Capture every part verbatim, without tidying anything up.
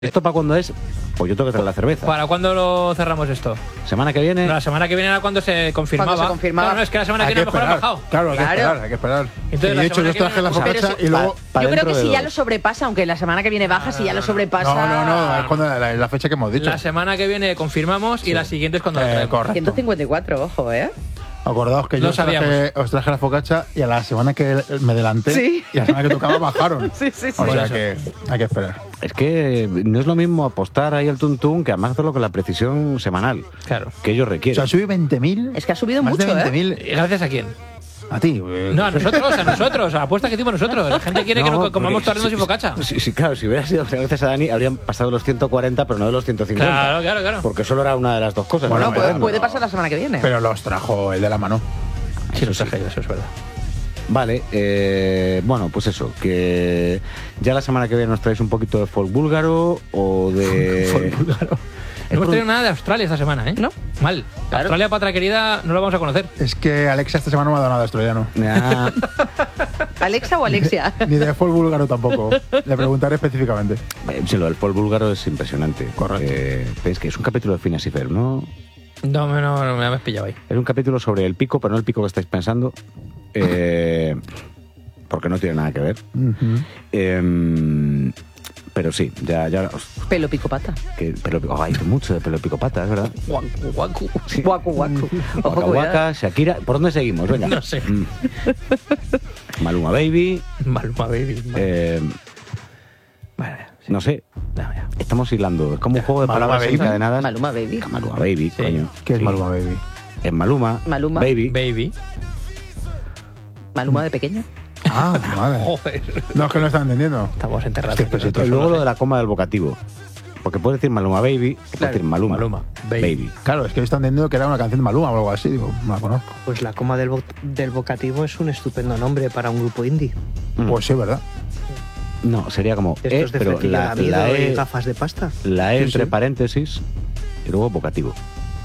¿Esto para cuándo es? Pues yo tengo que traer la cerveza. ¿Para cuándo lo cerramos esto? ¿Semana que viene? No, la semana que viene era cuando se confirmaba. Cuando se confirmaba. No, no, es que la semana que Hay viene que a lo mejor esperar. han bajado. Claro, hay que Claro. esperar, hay que esperar. Entonces, Y la de hecho, semana yo que traje viene- la o sea, focaccia pero si- y luego... Pa Yo creo dentro que de si ya dos. lo sobrepasa, aunque la semana que viene baja, si ya lo sobrepasa. No, no, no, es cuando la, la fecha que hemos dicho. La semana que viene confirmamos y la siguiente es cuando la Eh, traemos. correcto. ciento cincuenta y cuatro, ojo, ¿eh? Acordaos que Lo yo os traje, sabíamos. os traje la focaccia y a la semana que me adelanté Sí. y a la semana que tocaba bajaron. Sí, sí, sí. O sea Por que hay que esperar. Es que no es lo mismo apostar ahí al tuntún que además hacerlo con la precisión semanal Claro. que ellos O sea, requieren. subí veinte mil. Es que ha subido más mucho, de ¿eh? veinte mil. ¿Y gracias a quién? A ti. eh, No, a nosotros, a nosotros. A la apuesta que hicimos nosotros. La gente quiere que No, no comamos porque torrendos si- y focaccia. Sí, sí, claro, si hubiera sido gracias a Dani, habrían pasado los ciento cuarenta, pero no de los ciento cincuenta. Claro, claro, claro. Porque solo era una de las dos cosas. Bueno, No, ¿no? puede, bueno. puede pasar la semana que viene. Pero los trajo el de la mano. Sí, lo traje yo, eso es verdad. Vale, eh, bueno, pues eso, que ya la semana que viene nos traéis un poquito de folk búlgaro o de... Folk búlgaro. No hemos tenido nada de Australia esta semana, ¿eh? No. Mal. Claro. Australia, patria querida, no la vamos a conocer. Es que Alexa esta semana no me ha dado nada de australiano. Ah, ¿Alexa o Alexia? Ni de folk búlgaro tampoco. Le preguntaré específicamente. eh, sí, lo del folk búlgaro es impresionante. Correcto. Eh, es que es un capítulo de Phineas y Ferb, ¿no? No, no, no, no me habéis pillado ahí. Es un capítulo sobre el pico, pero no el pico que estáis pensando. Eh, porque no tiene nada que ver. Ujú. Eh, pero sí, ya, ya os- Pelo pico pata. que pelo, oh, hay mucho de pelo pico pata, es verdad. Guacu, guacu. Guacu, guacu. Ojo, Waka cuidado. Waka, Shakira. ¿Por dónde seguimos? Venga. No sé. Mm. Maluma Baby. Maluma, baby. eh, Vale, sí. no sé. No, ya. Estamos hilando. Es como un juego de Maluma palabras Baby. encadenadas. Maluma Baby. Maluma Baby, Sí. coño. ¿Qué es Sí. Maluma Baby? Es Maluma. Maluma. Baby. Baby. Maluma de pequeño. Ah, vale. Joder. No, es que no están entendiendo. Estamos enterrados. Hostia, pues esto Y es luego Solo lo de la coma del vocativo. Porque puedes decir Maluma Baby, o puedes Claro. decir Maluma. Maluma, Baby. Baby. Claro, es que están entendiendo que era una canción de Maluma o algo así. Digo, no la conozco. Pues la coma del, vo- del vocativo es un estupendo nombre para un grupo indie. Mm. Pues sí, ¿verdad? No, sería como Estos E, de pero flequillo la, da miedo la y E, gafas de pasta. la E Sí, entre sí. paréntesis y luego vocativo.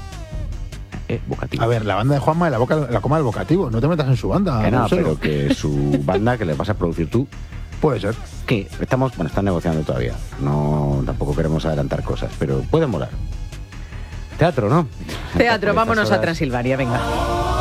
E, vocativo. A ver, la banda de Juanma y la, boca, la coma del vocativo. No te metas en su banda. Que no, Marcelo. pero que su banda que le vas a producir tú, Puede ser. que estamos, bueno, están negociando todavía. No, tampoco queremos adelantar cosas, pero puede molar. Teatro, ¿no? Teatro, Por estas vámonos a horas. Transilvania, venga.